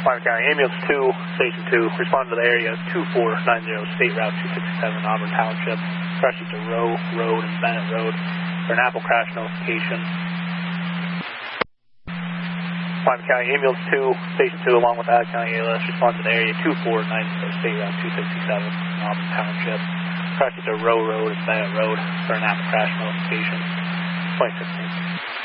Wyoming County Ambulance 2, Station 2, respond to the area 2490 State Route 267, Auburn Township. Crash to Rowe Road and Bennett Road for an Apple crash notification. Wyoming County Ambulance 2, Station 2, along with Adams County ALS, respond to the area 2490 State Route 267, Auburn Township. Crash to Rowe Road and Bennett Road for an Apple crash notification. 2016.